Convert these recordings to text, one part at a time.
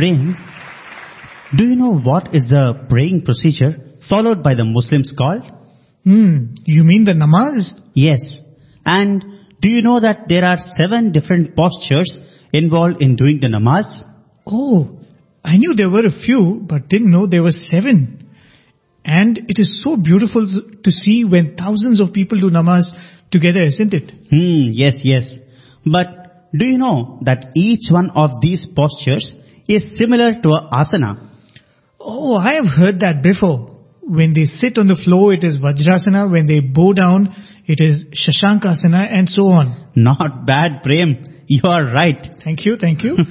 Prem, do you know what is the praying procedure followed by the Muslims called? You mean the namaz? Yes. And do you know that there are 7 different postures involved in doing the namaz? Oh, I knew there were a few, but didn't know there were 7. And it is so beautiful to see when thousands of people do namaz together, isn't it? Yes. But do you know that each one of these postures is similar to an asana? Oh, I have heard that before. When they sit on the floor, it is Vajrasana. When they bow down, it is Shashankasana, and so on. Not bad, Prem. You are right. Thank you.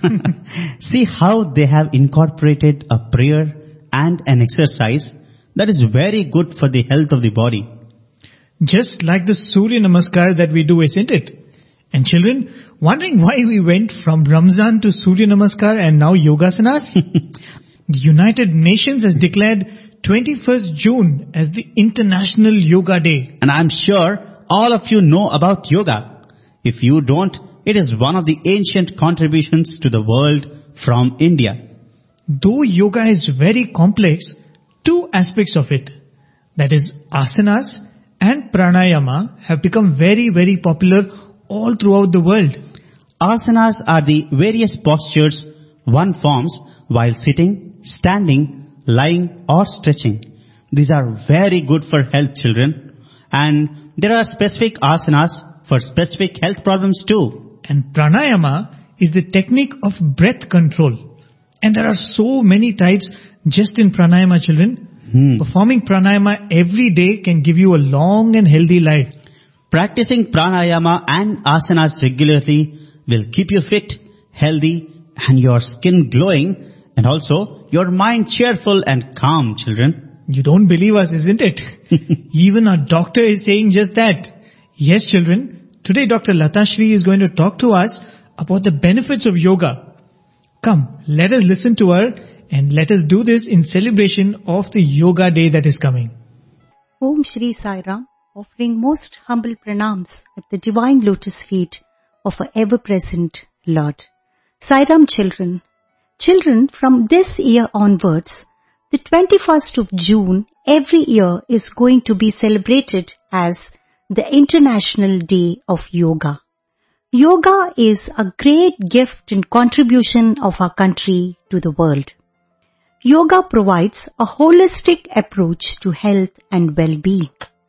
See how they have incorporated a prayer and an exercise that is very good for the health of the body. Just like the Surya Namaskar that we do, isn't it? And children, wondering why we went from Ramzan to Surya Namaskar and now Yogasanas? The United Nations has declared 21st June as the International Yoga Day. And I'm sure all of you know about yoga. If you don't, it is one of the ancient contributions to the world from India. Though yoga is very complex, 2 aspects of it, that is asanas and pranayama, have become very, very popular all throughout the world. Asanas are the various postures one forms while sitting, standing, lying or stretching. These are very good for health, children. And there are specific asanas for specific health problems too. And pranayama is the technique of breath control. And there are so many types just in pranayama, children. Performing pranayama every day can give you a long and healthy life. Practicing pranayama and asanas regularly will keep you fit, healthy, and your skin glowing, and also your mind cheerful and calm, children. You don't believe us, isn't it? Even our doctor is saying just that. Yes, children. Today Dr. Lata Shri is going to talk to us about the benefits of yoga. Come, let us listen to her and let us do this in celebration of the Yoga Day that is coming. Om Shri Sai Ram, offering most humble pranams at the divine lotus feet of our ever-present Lord. Sai Ram, children. Children, from this year onwards, the 21st of June every year is going to be celebrated as the International Day of Yoga. Yoga is a great gift and contribution of our country to the world. Yoga provides a holistic approach to health and well-being.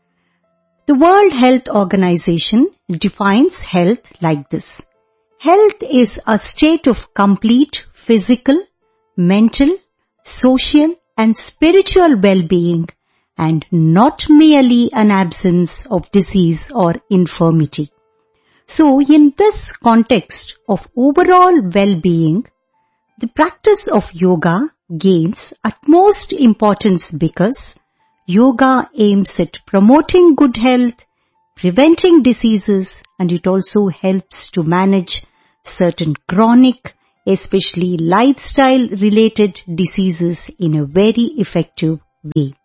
The World Health Organization defines health like this. Health is a state of complete physical, mental, social and spiritual well-being and not merely an absence of disease or infirmity. So in this context of overall well-being, the practice of yoga gains utmost importance because yoga aims at promoting good health, preventing diseases, and it also helps to manage certain chronic, especially lifestyle-related diseases in a very effective way.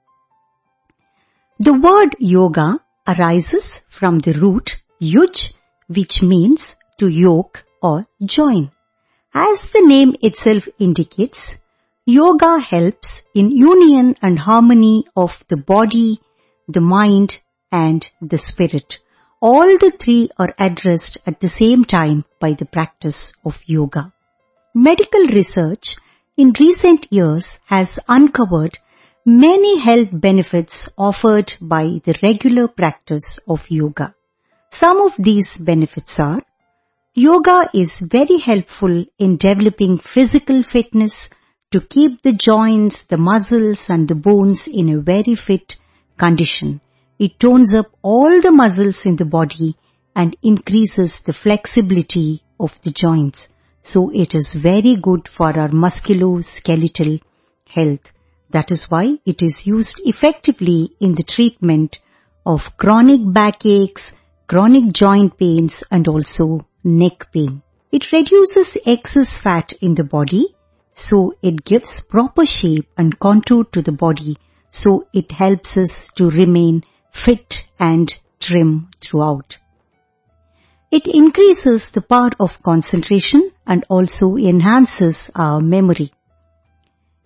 The word yoga arises from the root yuj, which means to yoke or join. As the name itself indicates, yoga helps in union and harmony of the body, the mind, and the spirit. All the 3 are addressed at the same time by the practice of yoga. Medical research in recent years has uncovered many health benefits offered by the regular practice of yoga. Some of these benefits are: yoga is very helpful in developing physical fitness to keep the joints, the muscles and the bones in a very fit condition. It tones up all the muscles in the body and increases the flexibility of the joints. So it is very good for our musculoskeletal health. That is why it is used effectively in the treatment of chronic backaches, chronic joint pains and also neck pain. It reduces excess fat in the body, so it gives proper shape and contour to the body, so it helps us to remain fit and trim throughout. It increases the power of concentration and also enhances our memory.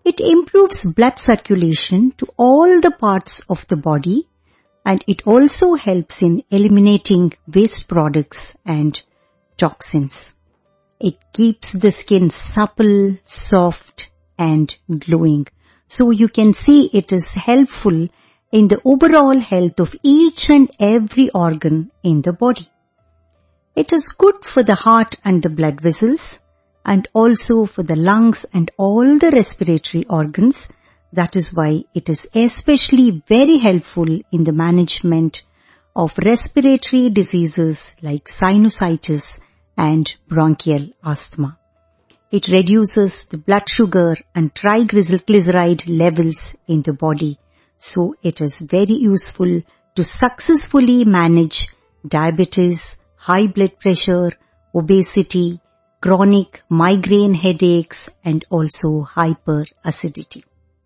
It improves blood circulation to all the parts of the body, and it also helps in eliminating waste products and toxins. It keeps the skin supple, soft, and glowing. So you can see it is helpful in the overall health of each and every organ in the body. It is good for the heart and the blood vessels, and also for the lungs and all the respiratory organs. That is why it is especially very helpful in the management of respiratory diseases like sinusitis and bronchial asthma. It reduces the blood sugar and triglyceride levels in the body. So it is very useful to successfully manage diabetes, high blood pressure, obesity, chronic migraine headaches, and also hyperacidity.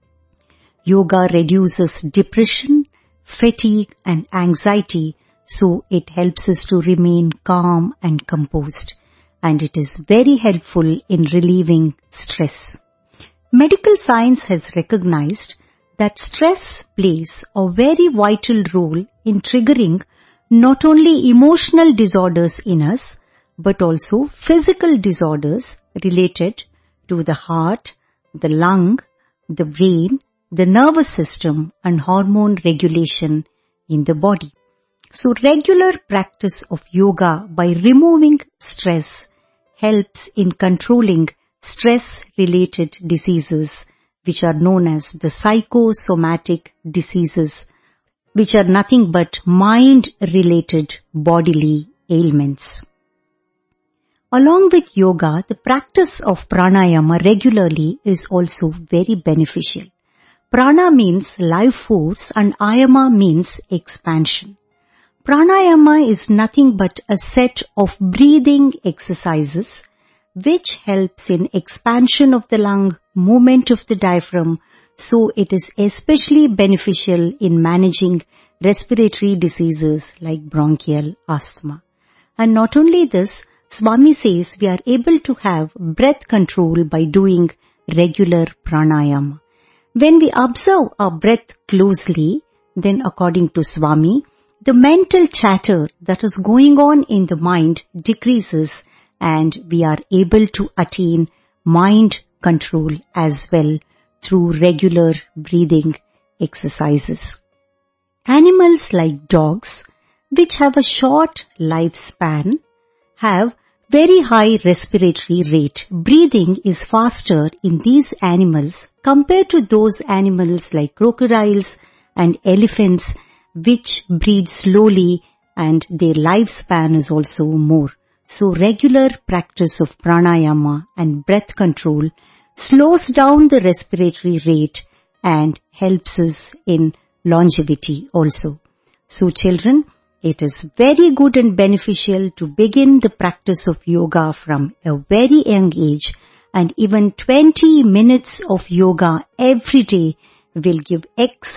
Yoga reduces depression, fatigue, and anxiety, so it helps us to remain calm and composed. And it is very helpful in relieving stress. Medical science has recognized that stress plays a very vital role in triggering not only emotional disorders in us, but also physical disorders related to the heart, the lung, the brain, the nervous system, and hormone regulation in the body. So regular practice of yoga by removing stress helps in controlling stress-related diseases, which are known as the psychosomatic diseases, which are nothing but mind-related bodily ailments. Along with yoga, the practice of pranayama regularly is also very beneficial. Prana means life force and ayama means expansion. Pranayama is nothing but a set of breathing exercises which helps in expansion of the lung, movement of the diaphragm, so it is especially beneficial in managing respiratory diseases like bronchial asthma. And not only this, Swami says we are able to have breath control by doing regular pranayama. When we observe our breath closely, then according to Swami, the mental chatter that is going on in the mind decreases and we are able to attain mind control as well through regular breathing exercises. Animals like dogs, which have a short lifespan, have very high respiratory rate. Breathing is faster in these animals compared to those animals like crocodiles and elephants, which breathe slowly and their lifespan is also more. So regular practice of pranayama and breath control slows down the respiratory rate and helps us in longevity also. So children, it is very good and beneficial to begin the practice of yoga from a very young age, and even 20 minutes of yoga every day will give excellent